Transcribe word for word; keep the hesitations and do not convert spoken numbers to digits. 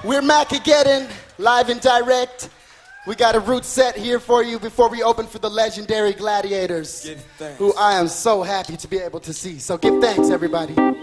We're Macageddon, live and direct. We got a root set here for you before we open for the legendary Gladiators, Give thanks. who I am so happy to be able to see. So give thanks, everybody.